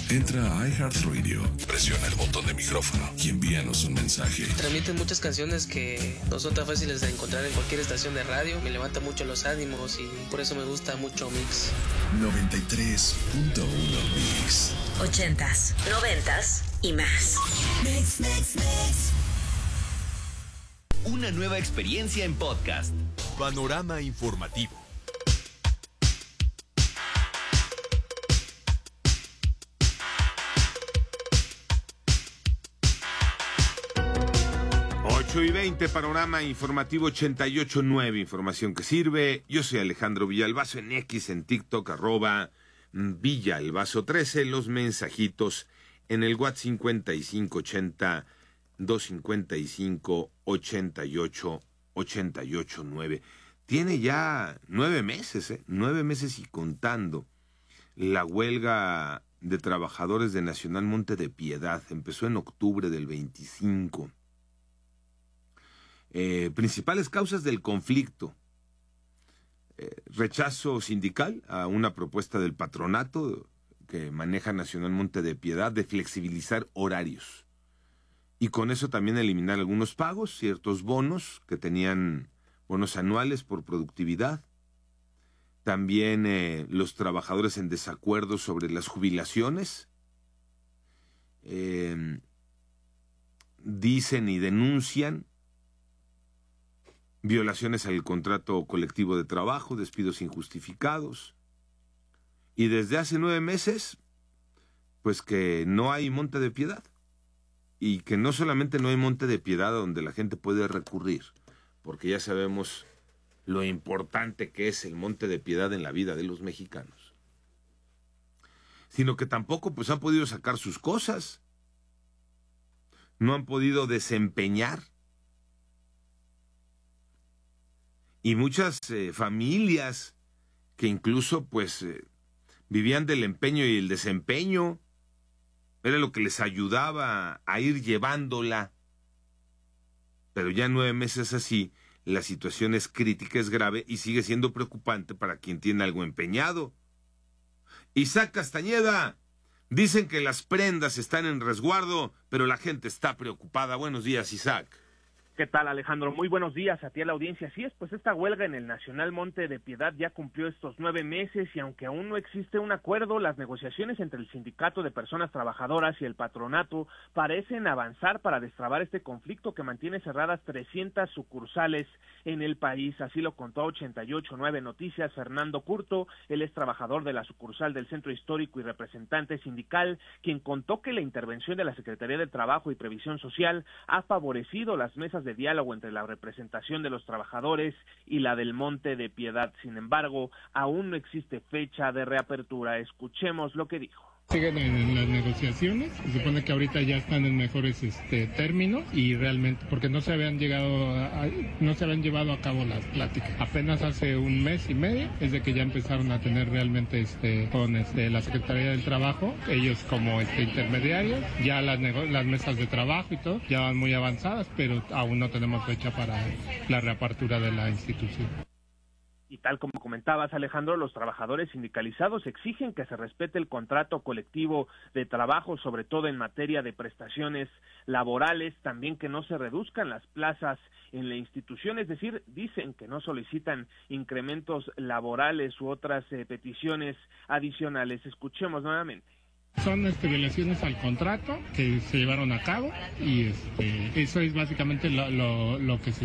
Entra a iHeartRadio, presiona el botón de micrófono y envíanos un mensaje. Transmiten muchas canciones que no son tan fáciles de encontrar en cualquier estación de radio. Me levanta mucho los ánimos y por eso me gusta mucho Mix. 93.1 Mix. 80s, 90s y más. Mix, mix, mix. Una nueva experiencia en podcast. Panorama informativo. Y 20, Panorama Informativo 88.9, información que sirve. Yo soy Alejandro Villalbazo en X, en TikTok, @Villalbazo13, los mensajitos en el WhatsApp 5580 255 88 Tiene ya 9 meses, 9 meses y contando. La huelga de trabajadores de Nacional Monte de Piedad empezó en octubre del 25. Principales causas del conflicto: rechazo sindical a una propuesta del patronato que maneja Nacional Monte de Piedad de flexibilizar horarios y con eso también eliminar algunos pagos, ciertos bonos que tenían bonos anuales por productividad. También los trabajadores en desacuerdo sobre las jubilaciones dicen y denuncian violaciones al contrato colectivo de trabajo, despidos injustificados. Y desde hace 9 meses, pues que no hay Monte de Piedad. Y que no solamente no hay Monte de Piedad donde la gente puede recurrir, porque ya sabemos lo importante que es el Monte de Piedad en la vida de los mexicanos, sino que tampoco pues han podido sacar sus cosas. No han podido desempeñar. Y muchas familias que incluso pues vivían del empeño y el desempeño, era lo que les ayudaba a ir llevándola. Pero ya 9 meses así, la situación es crítica, es grave y sigue siendo preocupante para quien tiene algo empeñado. Isaac Castañeda, dicen que las prendas están en resguardo, pero la gente está preocupada. Buenos días, Isaac. ¿Qué tal, Alejandro? Muy buenos días a ti, a la audiencia. Así es, pues esta huelga en el Nacional Monte de Piedad ya cumplió estos 9 meses y aunque aún no existe un acuerdo, las negociaciones entre el Sindicato de Personas Trabajadoras y el patronato parecen avanzar para destrabar este conflicto que mantiene cerradas 300 sucursales en el país. Así lo contó a 88.9 Noticias Fernando Curto. Él es trabajador de la sucursal del Centro Histórico y representante sindical, quien contó que la intervención de la Secretaría de Trabajo y Previsión Social ha favorecido las mesas de diálogo entre la representación de los trabajadores y la del Monte de Piedad. Sin embargo, aún no existe fecha de reapertura. Escuchemos lo que dijo. Siguen en las negociaciones, se supone que ahorita ya están en mejores términos y realmente, porque no se habían llevado a cabo las pláticas. Apenas hace un mes y medio es de que ya empezaron a tener realmente con la Secretaría del Trabajo, ellos como intermediarios, ya las mesas de trabajo y todo ya van muy avanzadas, pero aún no tenemos fecha para la reapertura de la institución. Y tal como comentabas, Alejandro, los trabajadores sindicalizados exigen que se respete el contrato colectivo de trabajo, sobre todo en materia de prestaciones laborales, también que no se reduzcan las plazas en la institución, es decir, dicen que no solicitan incrementos laborales u otras peticiones adicionales. Escuchemos nuevamente. Son violaciones al contrato que se llevaron a cabo y eso es básicamente lo que se